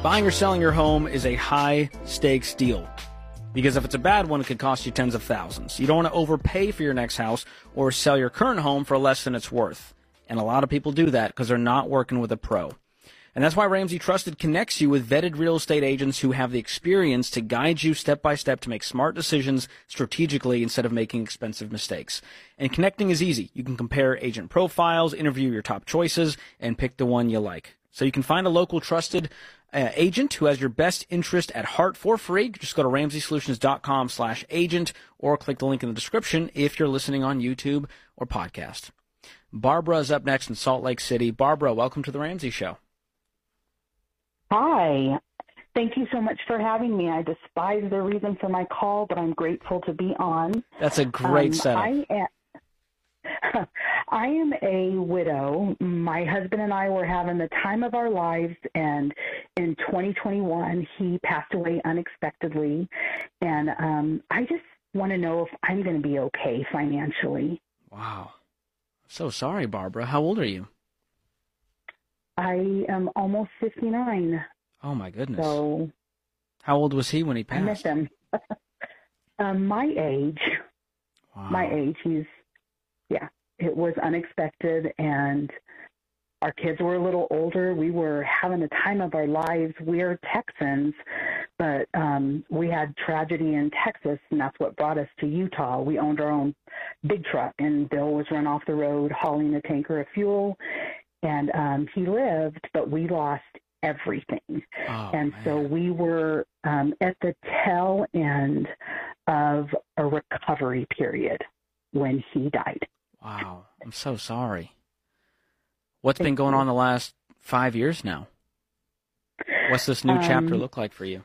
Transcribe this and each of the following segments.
Buying or selling your home is a high-stakes deal because if it's a bad one, it could cost you tens of thousands. You don't want to overpay for your next house or sell your current home for less than it's worth. And a lot of people do that because they're not working with a pro. And that's why Ramsey Trusted connects you with vetted real estate agents who have the experience to guide you step by step to make smart decisions strategically instead of making expensive mistakes. And connecting is easy. You can compare agent profiles, interview your top choices, and pick the one you like. So you can find a local trusted agent who has your best interest at heart for free. Just go to RamseySolutions.com/agent or click the link in the description if you're listening on YouTube or podcast. Barbara is up next in Salt Lake City. Barbara, welcome to The Ramsey Show. Hi. Thank you so much for having me. I despise the reason for my call, but I'm grateful to be on. That's a great setup. I am a widow. My husband and I were having the time of our lives, and in 2021, he passed away unexpectedly. And I just want to know if I'm going to be okay financially. Wow. So sorry, Barbara. How old are you? I am almost 59. Oh, my goodness. So, how old was he when he passed? I miss him. My age. Wow. My age. It was unexpected, and our kids were a little older. We were having the time of our lives. We're Texans, but we had tragedy in Texas, and that's what brought us to Utah. We owned our own big truck, and Bill was run off the road hauling a tanker of fuel. And he lived, but we lost everything. So we were at the tail end of a recovery period when he died. Wow. I'm so sorry. What's been going on the last 5 years now? What's this new chapter look like for you?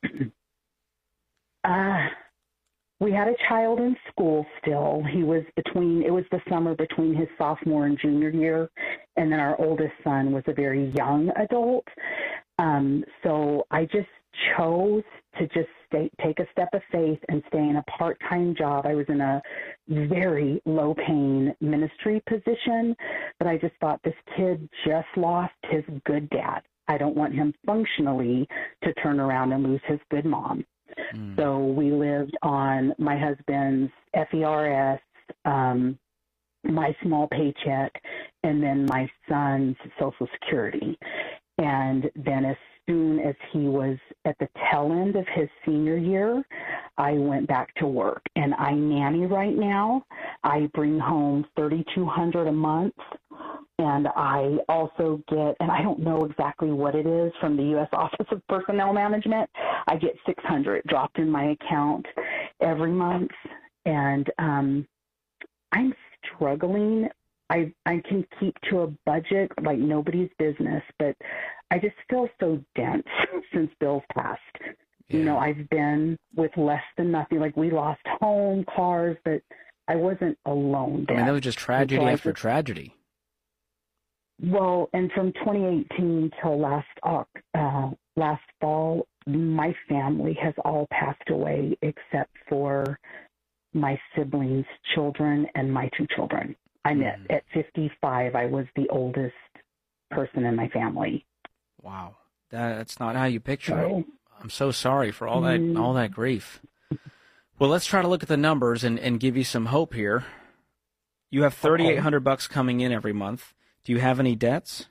We had a child in school still. It was the summer between his sophomore and junior year, and then our oldest son was a very young adult. So I just chose to just take a step of faith and stay in a part-time job. I was in a very low-paying ministry position, but I just thought this kid just lost his good dad. I don't want him functionally to turn around and lose his good mom. So we lived on my husband's FERS, my small paycheck, and then my son's Social Security. And then as soon as he was at the tail end of his senior year, I went back to work. And I nanny right now. I bring home $3,200 a month. And I also get, and I don't know exactly what it is from the U.S. Office of Personnel Management, I get $600 dropped in my account every month. And I'm struggling. I can keep to a budget like nobody's business, but I just feel so dense since Bill's passed. Yeah. You know, I've been with less than nothing. Like, we lost home, cars, but I wasn't alone. I mean, that was just tragedy after tragedy. Well, and from 2018 till last fall, my family has all passed away except for my siblings' children and my two children. At 55, I was the oldest person in my family. Wow, that's not how you picture it. I'm so sorry for all that grief. Well, let's try to look at the numbers and give you some hope here. You have $3,800 coming in every month. Do you have any debts?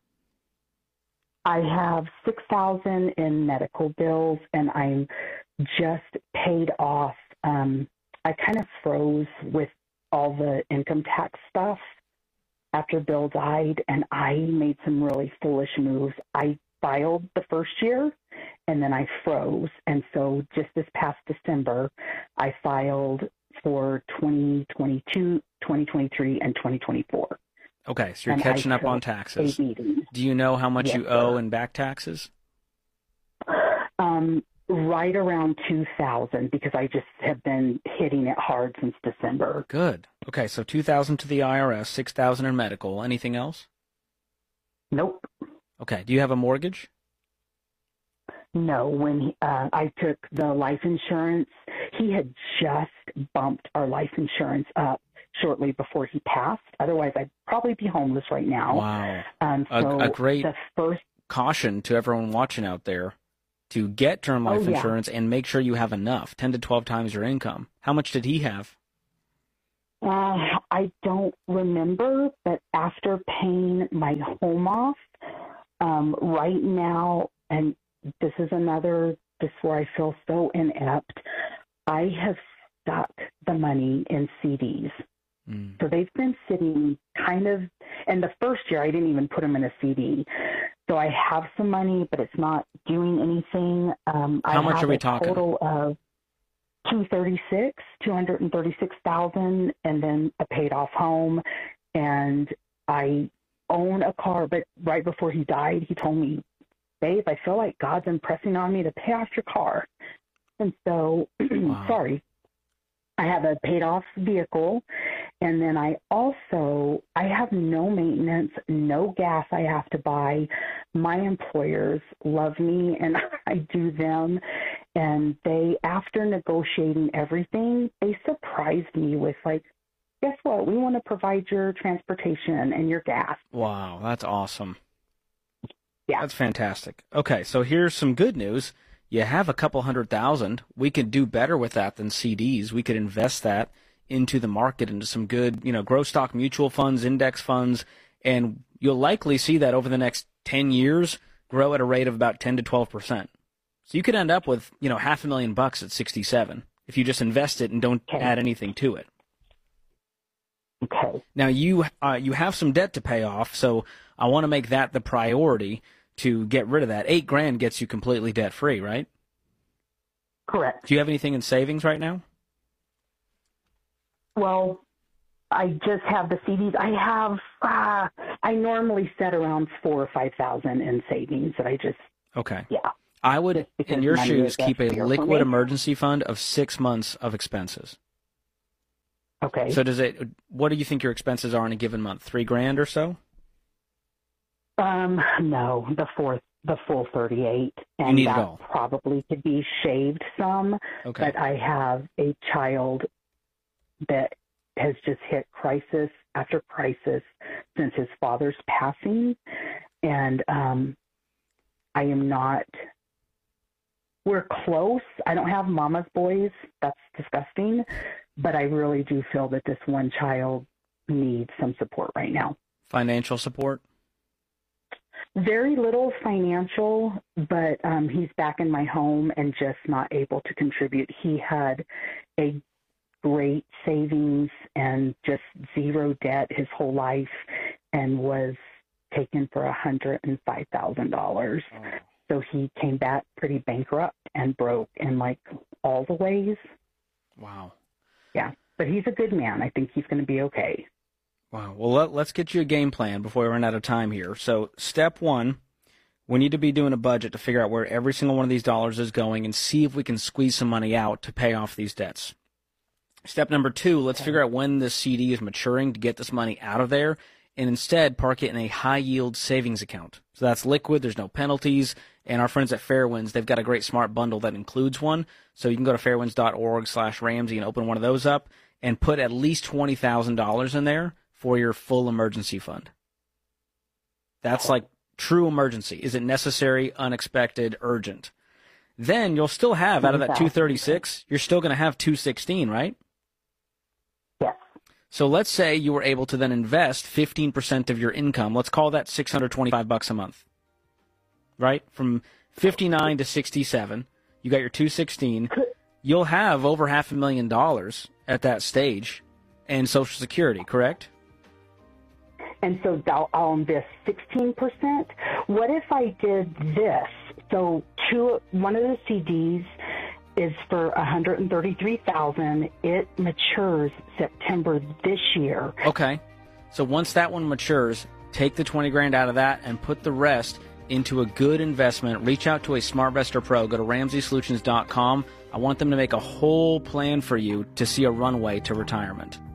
I have $6,000 in medical bills, and I'm just paid off. I kind of froze with all the income tax stuff after Bill died, and I made some really foolish moves. I filed the first year, and then I froze. And so just this past December, I filed for 2022, 2023, and 2024. Okay, so you're catching up on taxes. Do you know how much you owe in back taxes? Right around $2,000, because I just have been hitting it hard since December. Good. Okay, so $2,000 to the IRS, $6,000 in medical. Anything else? Nope. Okay. Do you have a mortgage? No. When I took the life insurance, he had just bumped our life insurance up shortly before he passed. Otherwise, I'd probably be homeless right now. Wow. So a great the first caution to everyone watching out there to get term life insurance and make sure you have enough, 10 to 12 times your income. How much did he have? I don't remember, but after paying my home off, right now, and this is where I feel so inept, I have stuck the money in CDs. So they've been sitting kind of, and the first year I didn't even put them in a CD. So I have some money, but it's not doing anything. How much are we talking? Total of $236,000, and then a paid off home. And I own a car, but right before he died, he told me, "Babe, I feel like God's impressing on me to pay off your car." And so, sorry, I have a paid off vehicle. And then I have no maintenance, no gas I have to buy. My employers love me and I do them. And they, after negotiating everything, they surprised me with like, guess what? We want to provide your transportation and your gas. Wow, that's awesome. Yeah. That's fantastic. Okay, so here's some good news. You have a couple $100,000. We could do better with that than CDs. We could invest that into the market, into some good, growth stock mutual funds, index funds, and you'll likely see that over the next 10 years grow at a rate of about 10 to 12%. So you could end up with, $500,000 at 67 if you just invest it and don't add anything to it. Okay. Now you have some debt to pay off, so I want to make that the priority to get rid of that. $8,000 gets you completely debt free, right? Correct. Do you have anything in savings right now? Well, I just have the CDs. I have. I normally set around $4,000 or $5,000 in savings that I just. Okay. Yeah. I would, in your shoes, keep a liquid emergency fund of 6 months of expenses. Okay. So what do you think your expenses are in a given month? $3,000 or so? No, the full 38, and you need that it all. Probably could be shaved some. Okay. But I have a child that has just hit crisis after crisis since his father's passing, and I am not. We're close. I don't have mama's boys. That's disgusting. But I really do feel that this one child needs some support right now. Financial support? Very little financial, but he's back in my home and just not able to contribute. He had a great savings and just zero debt his whole life and was taken for $105,000. So he came back pretty bankrupt and broke in like all the ways. Wow. Yeah, but he's a good man. I think he's going to be okay. Wow. Well, let's get you a game plan before we run out of time here. So step one, we need to be doing a budget to figure out where every single one of these dollars is going and see if we can squeeze some money out to pay off these debts. Step number two, let's figure out when this CD is maturing to get this money out of there and instead park it in a high-yield savings account. So that's liquid, there's no penalties, and our friends at Fairwinds, they've got a great smart bundle that includes one. So you can go to fairwinds.org/Ramsey and open one of those up and put at least $20,000 in there for your full emergency fund. That's like true emergency. Is it necessary, unexpected, urgent? Then you'll still have, out of that 236, you're still going to have 216, right? Yes. So let's say you were able to then invest 15% of your income. Let's call that $625 a month, right? From 59 to 67, you got your 216. You'll have over $500,000 at that stage in Social Security, correct? And so I'll invest 16%. What if I did this? So one of the CDs is for $133,000. It matures September this year. Okay. So once that one matures, take the $20,000 out of that and put the rest into a good investment. Reach out to a SmartVestor Pro. Go to RamseySolutions.com. I want them to make a whole plan for you to see a runway to retirement.